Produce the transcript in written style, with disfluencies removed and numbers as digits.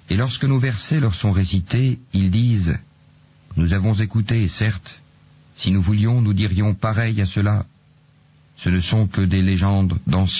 Et lorsque nos versets leur sont récités, ils disent « Nous avons écouté, certes. Si nous voulions, nous dirions pareil à cela. Ce ne sont que des légendes d'anciens. »